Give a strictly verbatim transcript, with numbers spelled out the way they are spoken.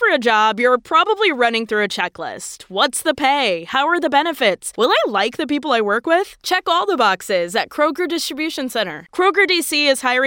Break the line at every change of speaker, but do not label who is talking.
for a job, you're probably running through a checklist. What's the pay? How are the benefits? Will I like the people I work with? Check all the boxes at Kroger Distribution Center. Kroger D C is hiring